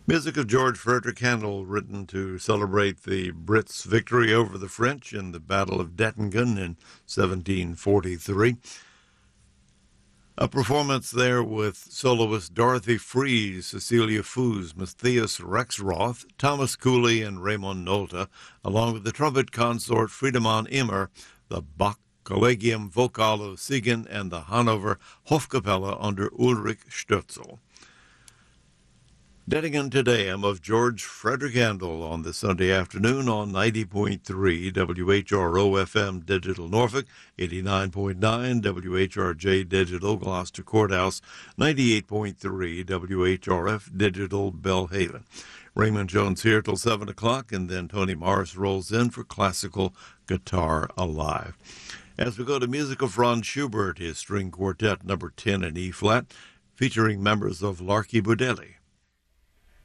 Music of George Frederick Handel, written to celebrate the Brits' victory over the French in the Battle of Dettingen in 1743. A performance there with soloist Dorothy Fries, Cecilia Foos, Matthias Rexroth, Thomas Cooley, and Raymond Nolte, along with the trumpet consort Friedemann Immer, the Bach Collegium Vocal of Siegen, and the Hanover Hofkapelle under Ulrich Stürzel. Dettingen Today of George Frederick Handel on this Sunday afternoon on 90.3 WHRO-FM Digital Norfolk, 89.9 WHRJ Digital Gloucester Courthouse, 98.3 WHRF Digital Belhaven. Raymond Jones here till 7 o'clock, and then Tony Morris rolls in for Classical Guitar Alive. As we go to music of Franz Schubert, his string quartet number 10 in E-flat, featuring members of Larky Budelli.